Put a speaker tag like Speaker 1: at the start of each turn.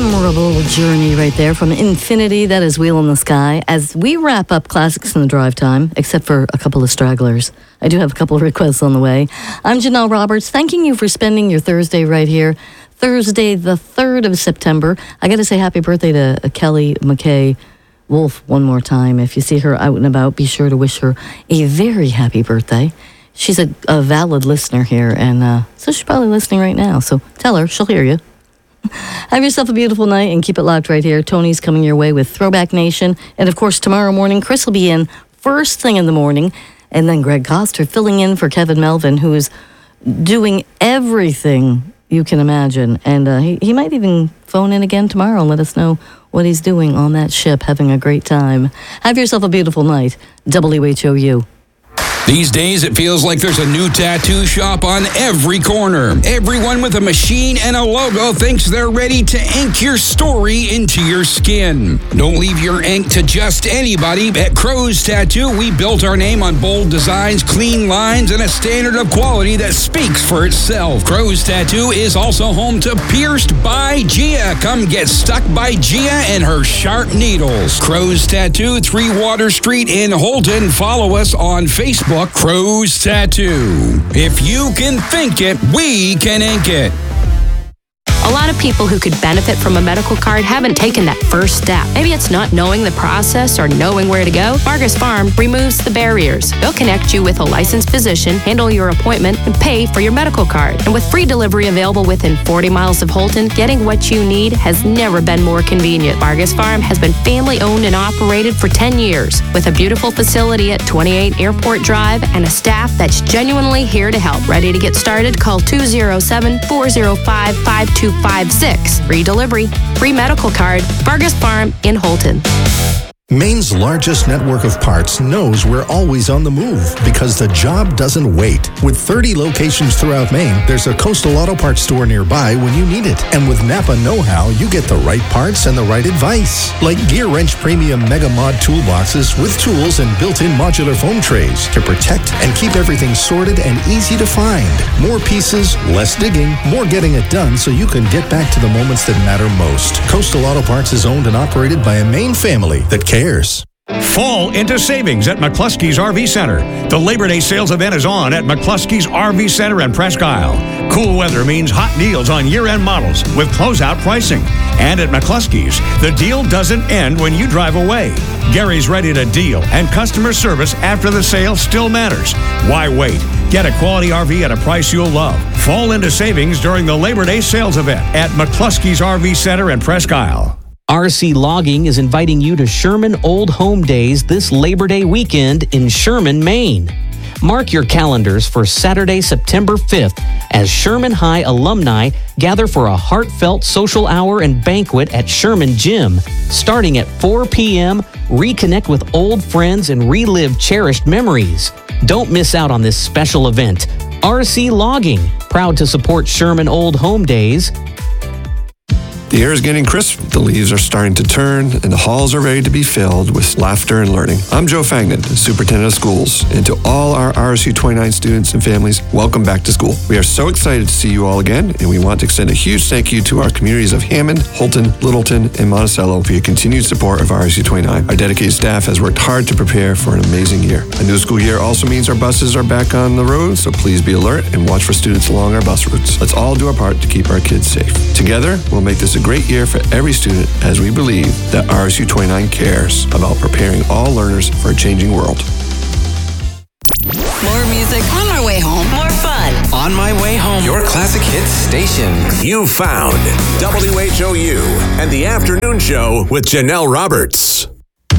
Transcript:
Speaker 1: memorable journey right there from Infinity. That is Wheel in the Sky. As we wrap up Classics in the Drive Time, except for a couple of stragglers, I do have a couple of requests on the way. I'm Janelle Roberts, thanking you for spending your Thursday right here. Thursday, the 3rd of September. I got to say happy birthday to Kelly McKay Wolf one more time. If you see her out and about, be sure to wish her a very happy birthday. She's a valid listener here, and so she's probably listening right now. So tell her, she'll hear you. Have yourself a beautiful night and keep it locked right here. Tony's coming your way with Throwback Nation. And of course, tomorrow morning, Chris will be in first thing in the morning. And then Greg Coster filling in for Kevin Melvin, who is doing everything you can imagine. And he might even phone in again tomorrow and let us know what he's doing on that ship, having a great time. Have yourself a beautiful night. WHOU.
Speaker 2: These days, it feels like there's a new tattoo shop on every corner. Everyone with a machine and a logo thinks they're ready to ink your story into your skin. Don't leave your ink to just anybody. At Crow's Tattoo, we built our name on bold designs, clean lines, and a standard of quality that speaks for itself. Crow's Tattoo is also home to Pierced by Gia. Come get stuck by Gia and her sharp needles. Crow's Tattoo, 3 Water Street in Holton. Follow us on Facebook. Crow's Tattoo. If you can think it, we can ink it.
Speaker 3: A lot of people who could benefit from a medical card haven't taken that first step. Maybe it's not knowing the process or knowing where to go. Vargas Farm removes the barriers. They'll connect you with a licensed physician, handle your appointment, and pay for your medical card. And with free delivery available within 40 miles of Holton, getting what you need has never been more convenient. Vargas Farm has been family-owned and operated for 10 years, with a beautiful facility at 28 Airport Drive and a staff that's genuinely here to help. Ready to get started? Call 207-405-5256. Free delivery, free medical card, Vargas Farm in Holton.
Speaker 4: Maine's largest network of parts knows we're always on the move because the job doesn't wait. With 30 locations throughout Maine, there's a Coastal Auto Parts store nearby when you need it. And with Napa Know-How, you get the right parts and the right advice. Like Gear Wrench Premium Mega Mod toolboxes with tools and built-in modular foam trays to protect and keep everything sorted and easy to find. More pieces, less digging, more getting it done so you can get back to the moments that matter most. Coastal Auto Parts is owned and operated by a Maine family that cares.
Speaker 5: Fall into savings at McCluskey's RV Center. The Labor Day sales event is on at McCluskey's RV Center and Presque Isle. Cool weather means hot deals on year-end models with closeout pricing. And at McCluskey's, the deal doesn't end when you drive away. Gary's ready to deal, and customer service after the sale still matters. Why wait? Get a quality RV at a price you'll love. Fall into savings during the Labor Day sales event at McCluskey's RV Center and Presque Isle.
Speaker 6: RC Logging is inviting you to Sherman Old Home Days this Labor Day weekend in Sherman, Maine. Mark your calendars for Saturday, September 5th as Sherman High alumni gather for a heartfelt social hour and banquet at Sherman Gym. Starting at 4 p.m., reconnect with old friends and relive cherished memories. Don't miss out on this special event. RC Logging, proud to support Sherman Old Home Days.
Speaker 7: The air is getting crisp, the leaves are starting to turn, and the halls are ready to be filled with laughter and learning. I'm Joe Fagnan, Superintendent of Schools, and to all our RSU 29 students and families, welcome back to school. We are so excited to see you all again, and we want to extend a huge thank you to our communities of Hammond, Holton, Littleton, and Monticello for your continued support of RSU 29. Our dedicated staff has worked hard to prepare for an amazing year. A new school year also means our buses are back on the road, so please be alert and watch for students along our bus routes. Let's all do our part to keep our kids safe. Together, we'll make this a great year for every student as we believe that RSU 29 cares about preparing all learners for a changing world.
Speaker 8: More music on my way home. More fun on my way home.
Speaker 9: Your classic hits station. You found WHOU and the afternoon show with Janelle Roberts.